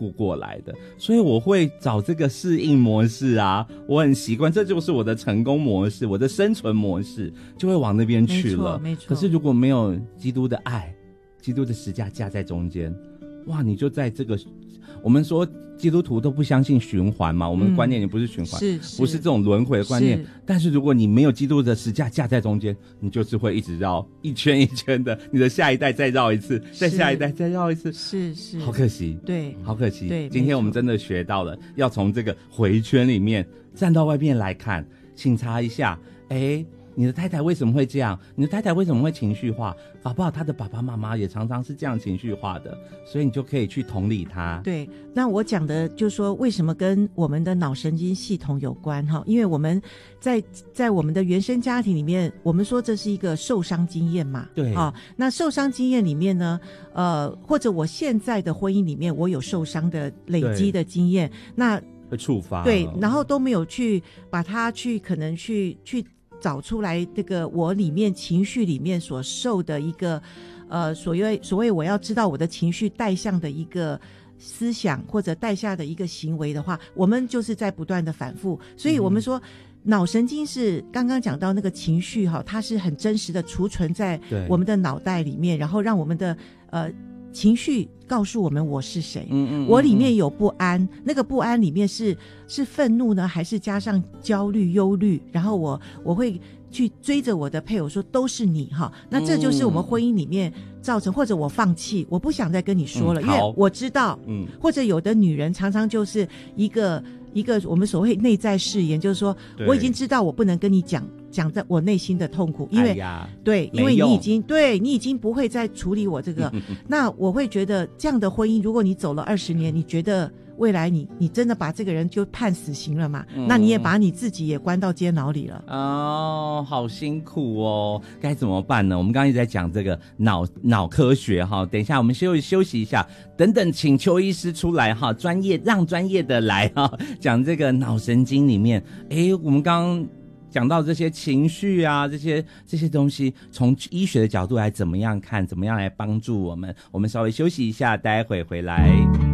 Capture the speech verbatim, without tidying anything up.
护过来的，所以我会找这个适应模式啊，我很习惯，这就是我的成功模式，我的生存模式就会往那边去了。 没错，没错。 可是如果没有基督的爱，基督的十架架在中间，哇，你就在这个，我们说基督徒都不相信循环嘛，我们的观念也不是循环， 嗯、是, 是不是这种轮回的观念。但是如果你没有基督的十架架在中间，你就是会一直绕一圈一圈的，你的下一代再绕一次，再下一代再绕一次， 是是， 好可惜， 对， 好可惜。 对， 今天我们真的学到了，要从这个回圈里面站到外面来看，请查一下，哎。你的太太为什么会这样？你的太太为什么会情绪化？搞不好她的爸爸妈妈也常常是这样情绪化的，所以你就可以去同理她。 对，那我讲的就是说为什么跟我们的脑神经系统有关哈？因为我们在在我们的原生家庭里面，我们说这是一个受伤经验嘛， 对啊，那受伤经验里面呢，呃，或者我现在的婚姻里面，我有受伤的累积的经验，那会触发， 对，然后都没有去把它去可能去去。找出来这个我里面情绪里面所受的一个呃所谓所谓我要知道我的情绪带向的一个思想或者带下的一个行为的话，我们就是在不断的反复，所以我们说、嗯、脑神经是刚刚讲到那个情绪哈，它是很真实的储存在我们的脑袋里面，然后让我们的呃情绪告诉我们我是谁，嗯 嗯, 嗯, 嗯我里面有不安，那个不安里面是是愤怒呢，还是加上焦虑忧虑，然后我我会去追着我的配偶说都是你哈，那这就是我们婚姻里面造成，或者我放弃，我不想再跟你说了、嗯、因为我知道，嗯，或者有的女人常常就是一个一个我们所谓内在誓言，就是说我已经知道我不能跟你讲讲在我内心的痛苦，因为、哎、对，因为你已经对你已经不会再处理我这个那我会觉得这样的婚姻，如果你走了二十年，你觉得未来你你真的把这个人就判死刑了嘛、嗯、那你也把你自己也关到监牢里了哦，好辛苦哦，该怎么办呢？我们刚刚一直在讲这个脑脑科学哈，等一下我们休息休息一下，等等请邱医师出来哈，专业让专业的来哈，讲这个脑神经里面，诶我们刚刚讲到这些情绪啊，这些这些东西，从医学的角度来怎么样看，怎么样来帮助我们？我们稍微休息一下，待会回来。